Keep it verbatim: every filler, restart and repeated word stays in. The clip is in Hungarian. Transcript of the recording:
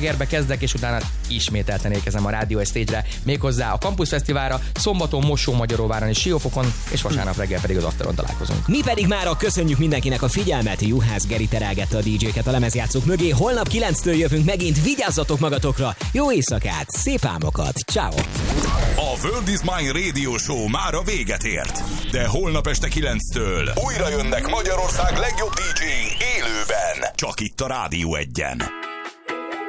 Zalaegerbe kezdek, és utána ismételten érkezem a Rádió egy Stage-re, méghozzá a Campus Fesztiválra, szombaton Mosó-Magyaróváron és Siófokon, és vasárnap reggel pedig az Asztalon találkozunk. Mi pedig mára köszönjük mindenkinek a figyelmet, Juhász Geri terelgette a dé dzséket a lemezjátszók mögé, holnap kilenctől jövünk megint, vigyázzatok magatokra, jó éjszakát, szép álmokat, ciao. A World is Mine Radio Show mára véget ért, de holnap este kilenctől újra jönnek Magyarország legjobb dé dzséi élőben, csak itt a Rádió egyen.